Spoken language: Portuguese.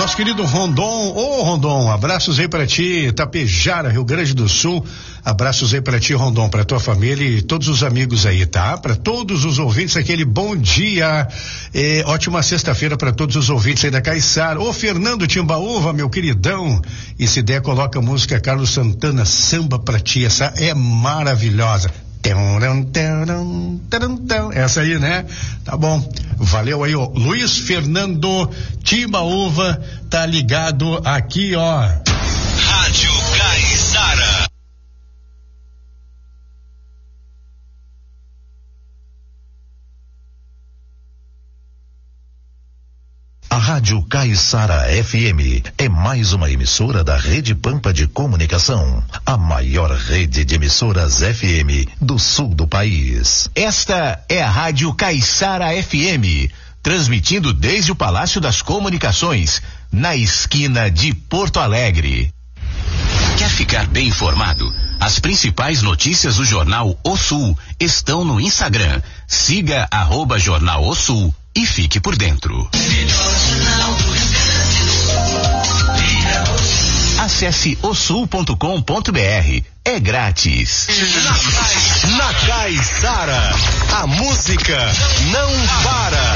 Nosso querido Rondon, Rondon, abraços aí pra ti, Tapejara, Rio Grande do Sul, abraços aí pra ti, Rondon, pra tua família e todos os amigos aí, tá? Pra todos os ouvintes, aquele bom dia, ótima sexta-feira pra todos os ouvintes aí da Caiçara. Ô Fernando Timbaúva, meu queridão, e se der coloca a música Carlos Santana, Samba pra ti, essa é maravilhosa. Essa aí, né? Tá bom. Valeu aí, ó. Luiz Fernando Timbaúva tá ligado aqui, ó. Rádio Caiçara. A Rádio Caiçara FM é mais uma emissora da Rede Pampa de Comunicação, a maior rede de emissoras FM do sul do país. Esta é a Rádio Caiçara FM, transmitindo desde o Palácio das Comunicações, na esquina de Porto Alegre. Quer ficar bem informado? As principais notícias do Jornal O Sul estão no Instagram. Siga @Jornal O Sul e fique por dentro. Acesse osul.com.br. É grátis. Na Caiçara, a música não para.